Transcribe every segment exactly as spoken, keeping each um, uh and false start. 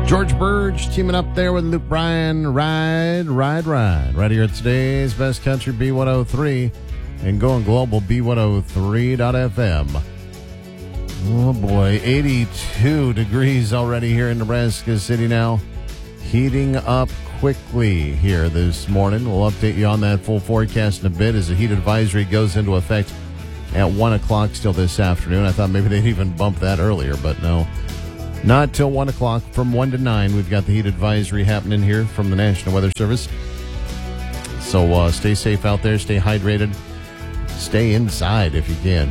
George Burge teaming up there with Luke Bryan. Ride, ride, ride. Right here at today's Best Country B one oh three and going global B one oh three dot f m. Oh boy, eighty-two degrees already here in Nebraska City now. Heating up quickly here this morning. We'll update you on that full forecast in a bit as the heat advisory goes into effect at one o'clock still this afternoon. I thought maybe they'd even bump that earlier, but no. Not till one o'clock. From one to nine, we've got the heat advisory happening here from the National Weather Service. So uh, stay safe out there. Stay hydrated. Stay inside if you can.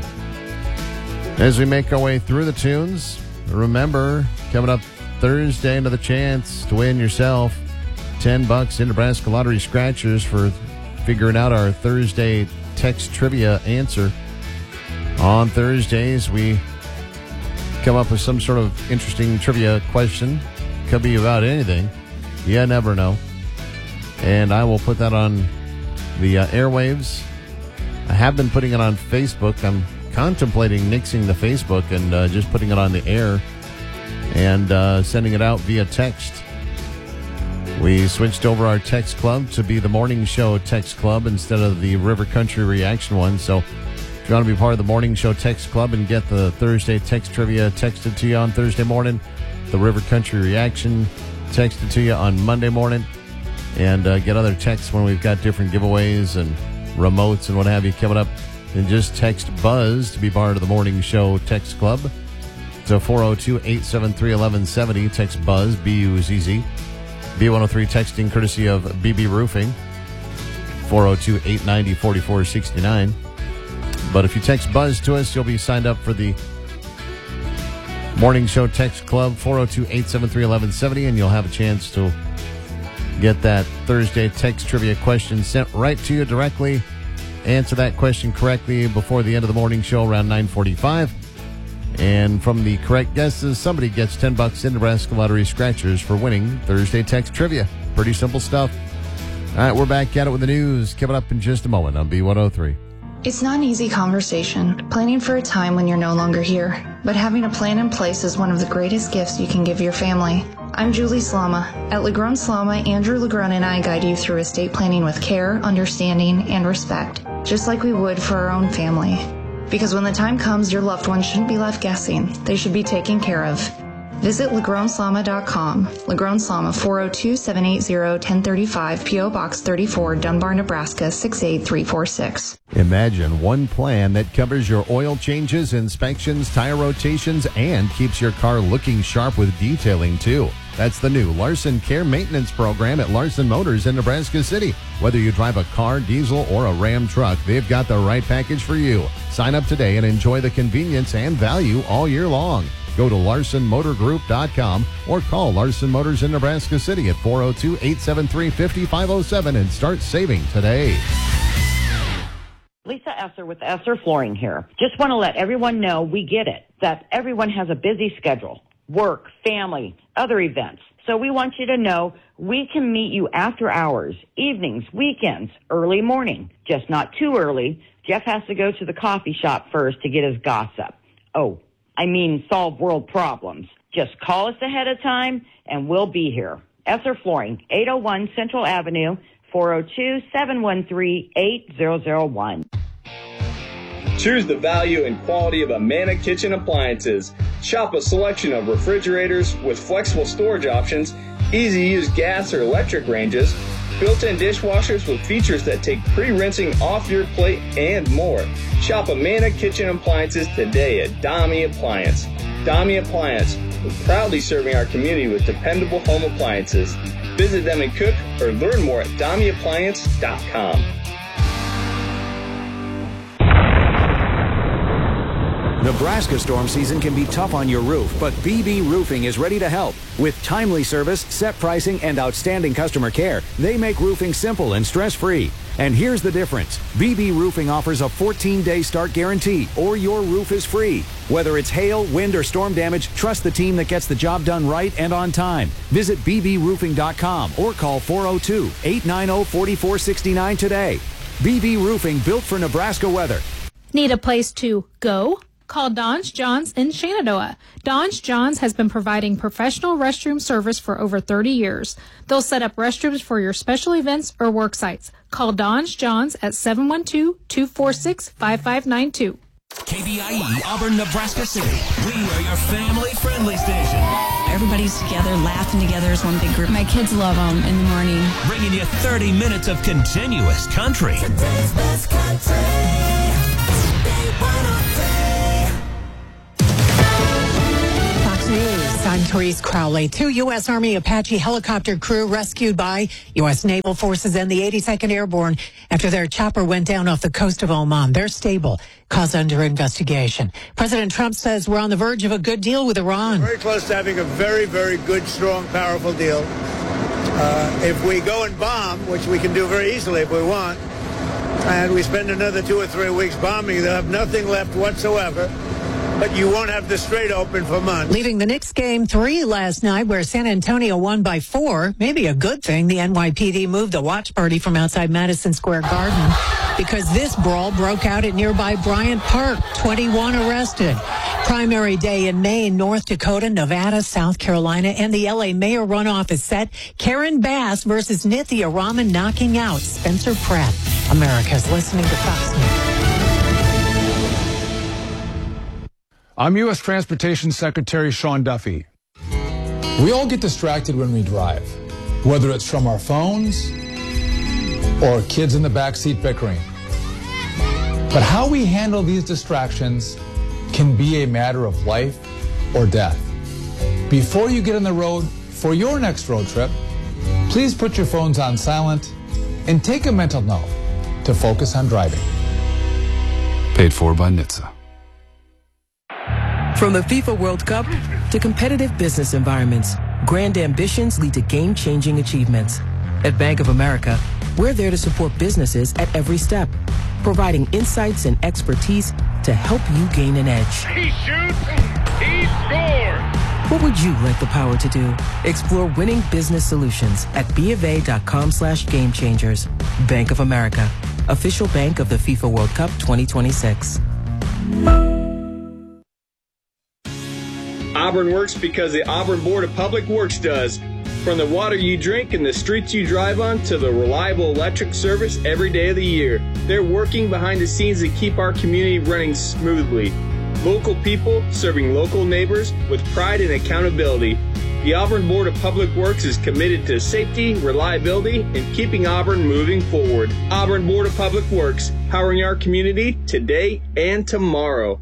As we make our way through the tunes, remember, coming up Thursday, another chance to win yourself ten bucks in Nebraska Lottery Scratchers for figuring out our Thursday text trivia answer. On Thursdays, we come up with some sort of interesting trivia question. Could be about anything. You never know. And I will put that on the uh, airwaves. I have been putting it on Facebook. I'm contemplating nixing the Facebook and uh, just putting it on the air and uh, sending it out via text. We switched over our text club to be the morning show text club instead of the River Country Reaction one. So if you want to be part of the morning show text club and get the Thursday text trivia texted to you on Thursday morning, the River Country Reaction texted to you on Monday morning, and uh, get other texts when we've got different giveaways and remotes and what have you coming up, then just text BUZZ to be part of the morning show text club to four oh two, eight seven three, one one seven oh. Text BUZZ, B U Z Z. B one oh three texting courtesy of B B Roofing, four oh two, eight nine oh, four four six nine. But if you text BUZZ to us, you'll be signed up for the Morning Show Text Club, four oh two, eight seven three, one one seven oh, and you'll have a chance to get that Thursday text trivia question sent right to you directly. Answer that question correctly before the end of the morning show around nine forty-five. And from the correct guesses, somebody gets ten bucks in Nebraska Lottery Scratchers for winning Thursday text trivia. Pretty simple stuff. All right, we're back at it with the news. Coming up in just a moment on B one oh three. It's not an easy conversation, planning for a time when you're no longer here. But having a plan in place is one of the greatest gifts you can give your family. I'm Julie Slama. At Legrun Slama, Andrew Legrun and I guide you through estate planning with care, understanding, and respect, just like we would for our own family. Because when the time comes, your loved ones shouldn't be left guessing. They should be taken care of. Visit Legrun Slama dot com. Legrun Slama, four oh two, seven eight zero, one oh three five, P O Box thirty-four, Dunbar, Nebraska, six eight three four six. Imagine one plan that covers your oil changes, inspections, tire rotations, and keeps your car looking sharp with detailing, too. That's the new Larson Care Maintenance Program at Larson Motors in Nebraska City. Whether you drive a car, diesel, or a Ram truck, they've got the right package for you. Sign up today and enjoy the convenience and value all year long. Go to Larson Motor Group dot com or call Larson Motors in Nebraska City at four oh two, eight seven three, five five oh seven and start saving today. Lisa Esser with Esser Flooring here. Just want to let everyone know we get it, that everyone has a busy schedule, work, family, other events. So we want you to know we can meet you after hours, evenings, weekends, early morning. Just not too early. Jeff has to go to the coffee shop first to get his gossip. Oh, I mean solve world problems. Just call us ahead of time and we'll be here. Esser Flooring, eight oh one Central Avenue, four oh two, seven one three, eight oh oh one. Choose the value and quality of Amana Kitchen Appliances. Shop a selection of refrigerators with flexible storage options, easy-to-use gas or electric ranges, built-in dishwashers with features that take pre-rinsing off your plate, and more. Shop Amana Kitchen Appliances today at Dami Appliance. Dami Appliance, proudly serving our community with dependable home appliances. Visit them and cook or learn more at Dami Appliance dot com. Nebraska storm season can be tough on your roof, but B B Roofing is ready to help. With timely service, set pricing, and outstanding customer care, they make roofing simple and stress-free. And here's the difference. B B Roofing offers a fourteen-day start guarantee, or your roof is free. Whether it's hail, wind, or storm damage, trust the team that gets the job done right and on time. Visit B B roofing dot com or call four oh two, eight nine oh, four four six nine today. B B Roofing, built for Nebraska weather. Need a place to go? Call Don's Johns in Shenandoah. Don's Johns has been providing professional restroom service for over thirty years. They'll set up restrooms for your special events or work sites. Call Don's Johns at seven one two, two four six, five five nine two. K B I E, Auburn, Nebraska City. We are your family-friendly station. Everybody's together, laughing together as one big group. My kids love them in the morning. Bringing you thirty minutes of continuous country. Today's best country. Fox News, I'm Therese Crowley. Two U S. Army Apache helicopter crew rescued by U S. Naval Forces and the eighty-second Airborne after their chopper went down off the coast of Oman. They're stable. Cause under investigation. President Trump says we're on the verge of a good deal with Iran. Very close to having a very, very good, strong, powerful deal. Uh, if we go and bomb, which we can do very easily if we want, and we spend another two or three weeks bombing, they'll have nothing left whatsoever. But you won't have the Strait open for months. Leaving the Knicks game three last night where San Antonio won by four. Maybe a good thing the N Y P D moved the watch party from outside Madison Square Garden because this brawl broke out at nearby Bryant Park. twenty-one arrested. Primary day in Maine, North Dakota, Nevada, South Carolina, and the L A mayor runoff is set. Karen Bass versus Nithya Raman knocking out Spencer Pratt. America's listening to Fox News. I'm U S. Transportation Secretary Sean Duffy. We all get distracted when we drive, whether it's from our phones or kids in the backseat bickering. But how we handle these distractions can be a matter of life or death. Before you get on the road for your next road trip, please put your phones on silent and take a mental note to focus on driving. Paid for by N H T S A. From the FIFA World Cup to competitive business environments, grand ambitions lead to game-changing achievements. At Bank of America, we're there to support businesses at every step, providing insights and expertise to help you gain an edge. He shoots, he scores! What would you like the power to do? Explore winning business solutions at BofA.com slash game changers. Bank of America, official bank of the FIFA World Cup twenty twenty-six. Auburn works because the Auburn Board of Public Works does. From the water you drink and the streets you drive on to the reliable electric service every day of the year, they're working behind the scenes to keep our community running smoothly. Local people serving local neighbors with pride and accountability. The Auburn Board of Public Works is committed to safety, reliability, and keeping Auburn moving forward. Auburn Board of Public Works, powering our community today and tomorrow.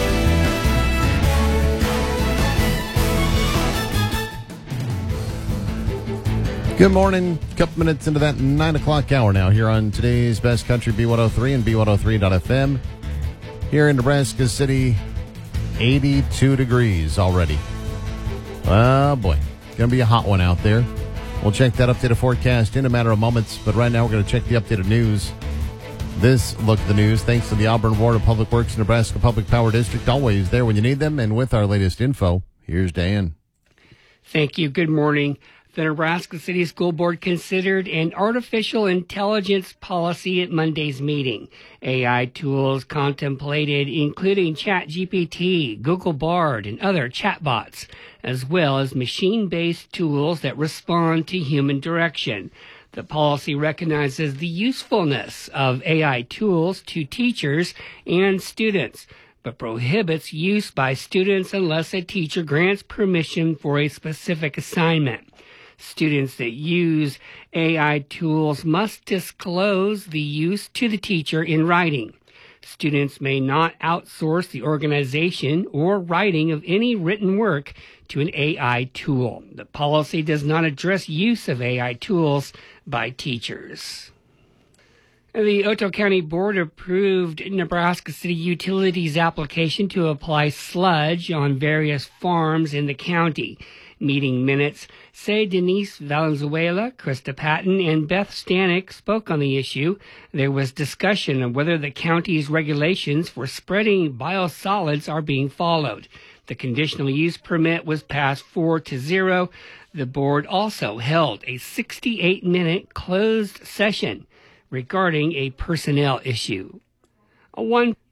Good morning. A couple minutes into that nine o'clock hour now here on today's Best Country B one oh three and B one oh three dot F M. Here in Nebraska City, eighty-two degrees already. Oh, boy. Going to be a hot one out there. We'll check that updated forecast in a matter of moments, but right now we're going to check the updated news. This look at the news thanks to the Auburn Board of Public Works Nebraska Public Power District, always there when you need them. And with our latest info, here's Dan. Thank you. Good morning. The Nebraska City School Board considered an artificial intelligence policy at Monday's meeting. A I tools contemplated including ChatGPT, Google Bard, and other chatbots, as well as machine-based tools that respond to human direction. The policy recognizes the usefulness of A I tools to teachers and students, but prohibits use by students unless a teacher grants permission for a specific assignment. Students that use A I tools must disclose the use to the teacher in writing. Students may not outsource the organization or writing of any written work to an A I tool. The policy does not address use of A I tools by teachers. The Otoe County Board approved Nebraska City Utilities' application to apply sludge on various farms in the county. Meeting minutes say Denise Valenzuela, Krista Patton, and Beth Stanek spoke on the issue. There was discussion of whether the county's regulations for spreading biosolids are being followed. The conditional use permit was passed four to zero. The board also held a sixty-eight minute closed session regarding a personnel issue. One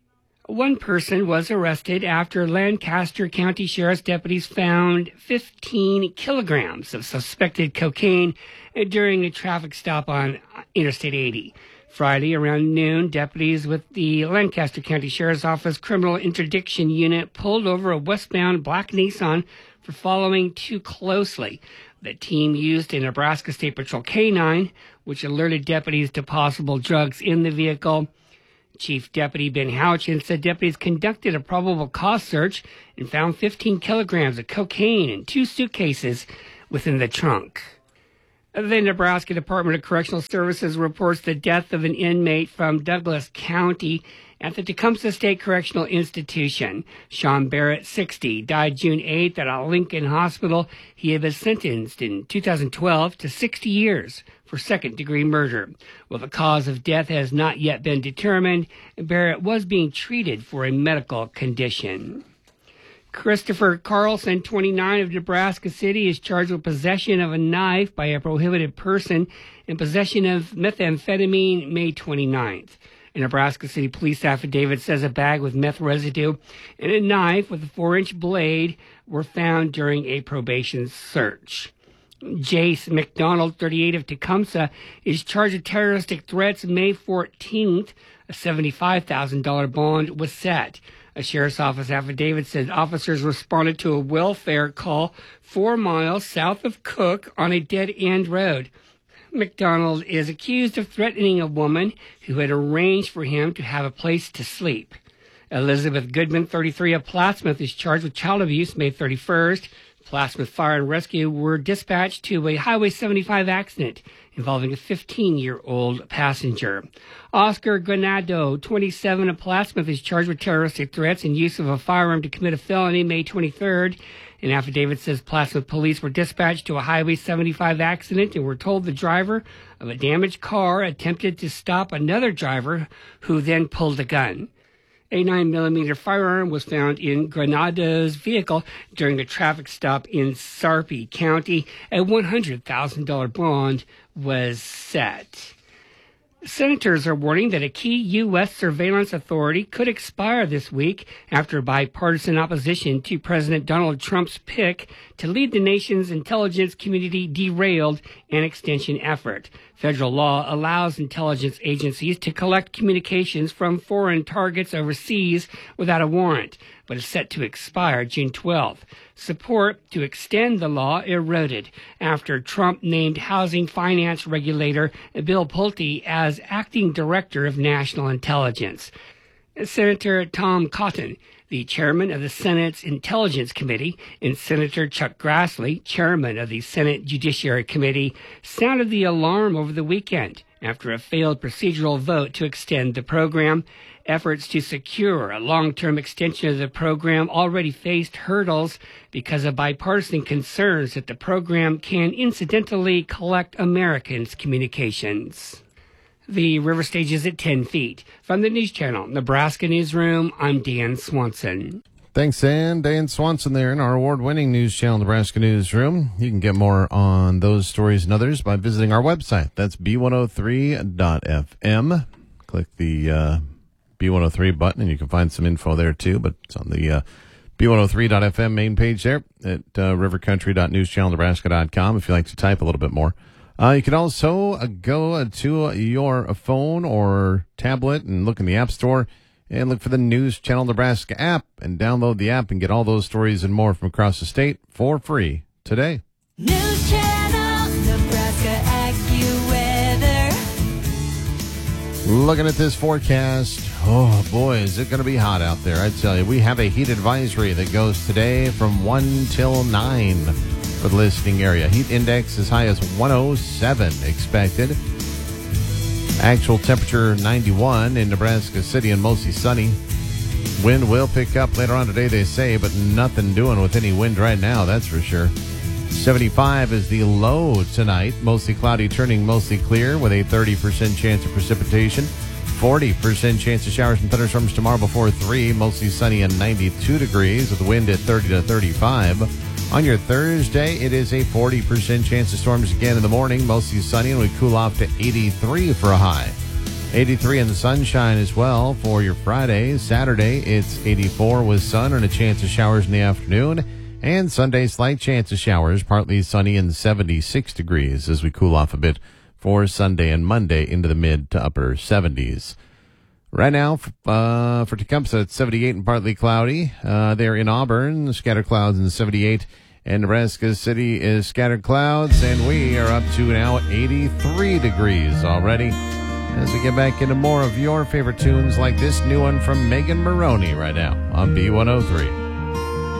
One person was arrested after Lancaster County Sheriff's deputies found fifteen kilograms of suspected cocaine during a traffic stop on Interstate eighty. Friday around noon, deputies with the Lancaster County Sheriff's Office Criminal Interdiction Unit pulled over a westbound black Nissan for following too closely. The team used a Nebraska State Patrol K nine, which alerted deputies to possible drugs in the vehicle. Chief Deputy Ben Houchin said deputies conducted a probable cause search and found fifteen kilograms of cocaine in two suitcases within the trunk. The Nebraska Department of Correctional Services reports the death of an inmate from Douglas County at the Tecumseh State Correctional Institution. Sean Barrett, sixty, died June eighth at a Lincoln hospital. He had been sentenced in two thousand twelve to sixty years for second-degree murder. Well, the cause of death has not yet been determined. Barrett was being treated for a medical condition. Christopher Carlson, twenty-nine, of Nebraska City, is charged with possession of a knife by a prohibited person and possession of methamphetamine May twenty-ninth. A Nebraska City police affidavit says a bag with meth residue and a knife with a four-inch blade were found during a probation search. Jace McDonald, thirty-eight, of Tecumseh, is charged with terroristic threats. May fourteenth, a seventy-five thousand dollars bond was set. A sheriff's office affidavit said officers responded to a welfare call four miles south of Cook on a dead-end road. McDonald is accused of threatening a woman who had arranged for him to have a place to sleep. Elizabeth Goodman, thirty-three, of Plattsmouth, is charged with child abuse. May thirty-first, Plattsmouth Fire and Rescue were dispatched to a Highway seventy-five accident involving a fifteen-year-old passenger. Oscar Granado, twenty-seven, of Plattsmouth, is charged with terroristic threats and use of a firearm to commit a felony. May twenty-third, an affidavit says Plattsmouth police were dispatched to a Highway seventy-five accident and were told the driver of a damaged car attempted to stop another driver who then pulled a gun. A nine millimeter firearm was found in Granado's vehicle during a traffic stop in Sarpy County. A one hundred thousand dollars bond was set. Senators are warning that a key U S surveillance authority could expire this week after bipartisan opposition to President Donald Trump's pick to lead the nation's intelligence community derailed an extension effort. Federal law allows intelligence agencies to collect communications from foreign targets overseas without a warrant, but is set to expire June twelfth. Support to extend the law eroded after Trump named housing finance regulator Bill Pulte as acting director of national intelligence. Senator Tom Cotton, the chairman of the Senate's Intelligence Committee, and Senator Chuck Grassley, chairman of the Senate Judiciary Committee, sounded the alarm over the weekend after a failed procedural vote to extend the program. Efforts to secure a long-term extension of the program already faced hurdles because of bipartisan concerns that the program can incidentally collect Americans' communications. The river stage is at ten feet. From the News Channel, Nebraska Newsroom, I'm Dan Swanson. Thanks, Dan. Dan Swanson there in our award-winning News Channel Nebraska Newsroom. You can get more on those stories and others by visiting our website. That's b one oh three dot f m. Click the uh, B one oh three button, and you can find some info there, too. But it's on the uh, B one oh three dot f m main page there at uh, river country dot news channel nebraska dot com if you like to type a little bit more. Uh, you can also uh, go to your phone or tablet and look in the App Store and look for the News Channel Nebraska app and download the app and get all those stories and more from across the state for free today. News Channel Nebraska AccuWeather. Looking at this forecast, oh boy, is it going to be hot out there. I tell you, we have a heat advisory that goes today from one till nine for the listening area. Heat index as high as one oh seven expected. Actual temperature ninety-one in Nebraska City and mostly sunny. Wind will pick up later on today, they say, but nothing doing with any wind right now, that's for sure. seventy-five is the low tonight. Mostly cloudy, turning mostly clear with a thirty percent chance of precipitation. forty percent chance of showers and thunderstorms tomorrow before three. Mostly sunny and ninety-two degrees with the wind at thirty to thirty-five. On your Thursday, it is a forty percent chance of storms again in the morning. Mostly sunny, and we cool off to eighty-three for a high. eighty-three and sunshine as well for your Friday. Saturday, it's eighty-four with sun and a chance of showers in the afternoon. And Sunday, slight chance of showers, partly sunny and seventy-six degrees as we cool off a bit for Sunday and Monday into the mid to upper seventies. Right now, uh, for Tecumseh, it's seventy-eight and partly cloudy. Uh, there in Auburn, scattered clouds and seventy-eight. And Nebraska City is scattered clouds, and we are up to now eighty-three degrees already. As we get back into more of your favorite tunes like this new one from Megan Maroney right now on B one oh three.